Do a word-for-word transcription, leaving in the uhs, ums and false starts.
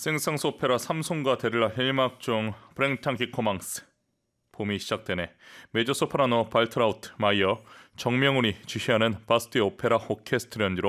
생상스 오페라 삼송과 데릴라 헬막종 브랭탄키 코망스. 봄이 시작되네. 메조소프라노 발트라우트 마이어 정명훈이 지휘하는 바스티의 오페라 오케스트라 연주로